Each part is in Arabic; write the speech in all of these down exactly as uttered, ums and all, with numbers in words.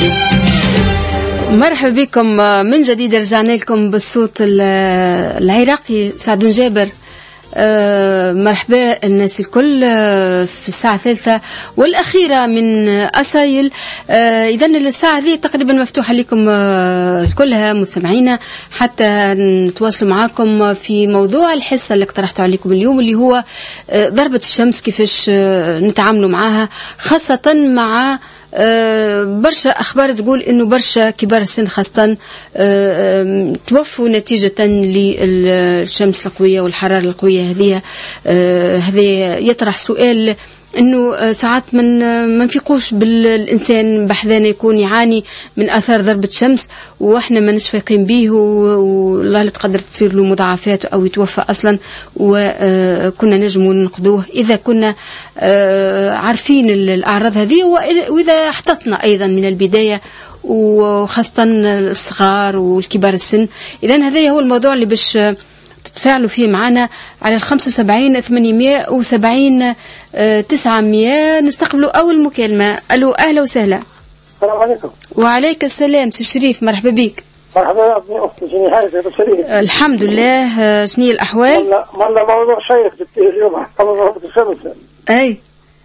مرحبا بكم من جديد. رجعنا لكم بالصوت العراقي سعد جابر. مرحبا الناس الكل في الساعة الثالثة والأخيرة من أسايل. إذن الساعة هذه تقريبا مفتوحة لكم كلها مستمعينا حتى نتواصلوا معاكم في موضوع الحصة اللي اقترحته عليكم اليوم، اللي هو ضربة الشمس، كيفاش نتعاملوا معها، خاصة مع برشا أخبار تقول إنه برشا كبار السن خاصة توفوا نتيجة للشمس القوية والحرارة القوية. هذه هذا يطرح سؤال إنه ساعات من ما نفيقوش بالإنسان بحذانا يكون يعاني من آثار ضربة شمس وإحنا ما نشفقين به، والله لا تقدر تصير له مضاعفات أو يتوفى أصلا، وكنا نجموا ننقذوه إذا كنا عارفين الأعراض هذه، وإذا احتطنا أيضا من البداية، وخاصة الصغار والكبار السن. إذن هذا هو الموضوع اللي باش تتفاعلوا فيه معنا على الخمسة وسبعين ثمانمائة وسبعين تسعمائة. نستقبلوا أول مكالمة. ألو، أهلا وسهلا. السلام عليكم. وعليك السلام سي شريف، مرحبا بك. مرحبا يا ابني أختي، شنو حالك يا شريف؟ الحمد لله. شنو الأحوال؟ والله والله موضوع شيق جبتيه اليوم، موضوع الشمس. أي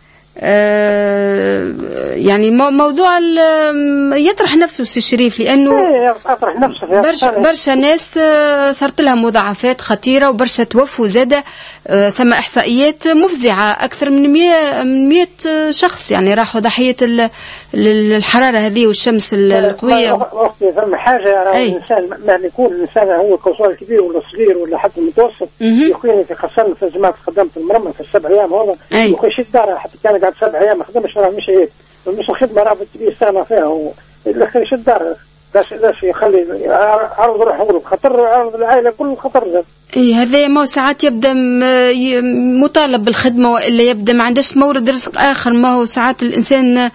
آه يعني موضوع يطرح نفسه سي شريف، لأنه ايه يطرح نفسه. برشا برشا ناس صارت لها مضاعفات خطيرة وبرشا توفوا زادة. آه ثم إحصائيات مفزعة، أكثر من مئة من مئة شخص يعني راحوا ضحية الحرارة هذه والشمس القوية. أختي ثم حاجة، الإنسان مهما يكون الإنسان هو كوصال كبير ولا صغير ولا حتى متوسط، يقول في خاصة في الزمان خدمت المرمى في السبع أيام هذا يقول شد داره، حتى كان قاعد سبع أيام ما خدمش، راه مش هيك مش الخدمة راه بتبي سنة فيها، الأخير شد داره لاش لاش يخلي عرض روح غلب خطر، عرض العائلة كل خطر زاد. اي هذا ما ساعات يبدا مطالب بالخدمة، والا يبدا ما عندش مورد رزق آخر. ما هو ساعات الإنسان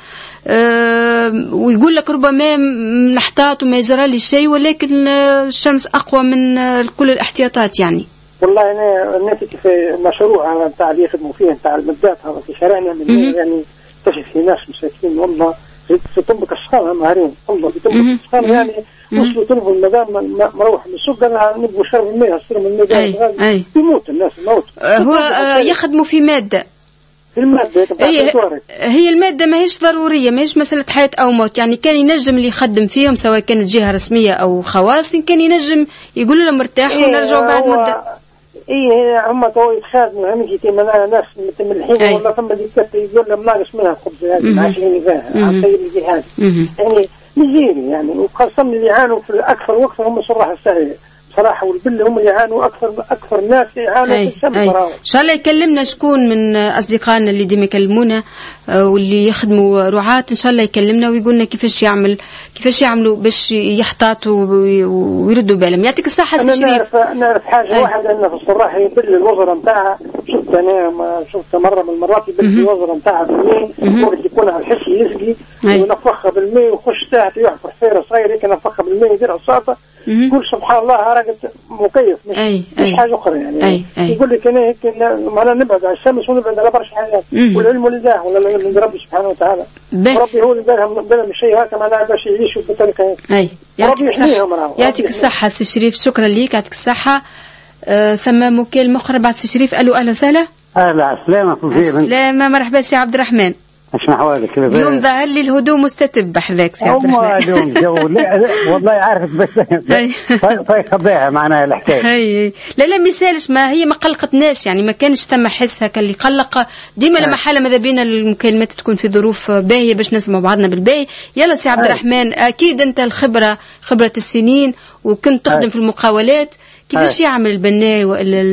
أه ويقول لك ربما نحتاط وما يجرى لي شيء، ولكن الشمس أقوى من كل الاحتياطات يعني. والله أنا ناتي في مشروع نتاع اللي يخدموا فيه نتاع المدات هذا في شارعنا من يعني تشوف في ناس مساكين والله في طنبك الشخان مهارين والله في طنبك الشخان يعني وصلوا طلبوا المدام مروح من السوق قال نبغوا شرب الماء صروا من الماء يموت الناس موت. هو يخدموا في مادة في المادة هي, هي المادة ما هيش ضرورية، ما هيش مسألة حياة أو موت يعني. كان ينجم اللي يخدم فيهم سواء كانت جهة رسمية أو خواص، كان ينجم يقولوا لهم ارتاحوا إيه ونرجعوا بعد مدة. إيه هم تو يتخاذوا هم يجي من ناس مثل الحين ولا ثم اللي يقول لهم ناقص منها خبز هذه عشرين فيها عن طيب الجهاز يعني مزيري يعني. وخاصة اللي يعانوا في الأكثر وقت هم صراحة السهل صراحة، والبلة هم اللي يعانوا أكثر أكثر الناس يعانوا في الشمس. إن شاء الله يكلمنا شكون من أصدقائنا اللي ديما يكلمونا واللي يخدموا رعاة، إن شاء الله يكلمنا ويقولنا كيفاش يعمل كيفاش يعملوا باش يحتاطوا ويردوا بالهم. يعطيك الصحة سي شريف. نعرف نعرف حاجة واحدة أن في الصراحة يبل الوزراء نتاعها، شفت أنا شفت مرة من المرات يبل الوزراء نتاعها في الماء وقت يكون على الحش يسقي ونفخها بالماء ويخش ساعته يحفر حفيرة صغيرة هيك نفخها بالماء يدير عصاطة يقول سبحان الله راجل مكيف مش, أي مش أي حاجة أخرى يعني. أي أي يقول لك أنا هيك معنا نبعد عن الشمس ونبعد على برشا حاجات، والعلم لله ولا من ربي سبحانه وتعالى. ربي هو اللي بالهم بالهم الشيء هذا معناه باش يعيشوا بطريقة هيك. أي يعطيك الصحة يعطيك الصحة سي شريف، شكرا ليك يعطيك الصحة. آه ثم مكالمة أخرى بعد سي شريف. ألو أهلا وسهلا. أهلا سلامة سلامة مرحبا سي عبد الرحمن. ايش محوالك؟ اليوم ظهر لي الهدوء مستتب بحذاك سي عبد الرحمن. اليوم جو والله عارفك بس طيب خبيها معناها الحكايه. اي لا لا مثالش، ما هي ما قلقتناش يعني، ما كانش ثم حس هكا اللي قلق ديما لما حاله ماذا بينا المكالمات تكون في ظروف باهيه باش نسمع بعضنا بالباهي. يلا سي عبد الرحمن، اكيد انت الخبره خبره السنين وكنت تخدم في المقاولات، كيفاش يعمل البناء ولا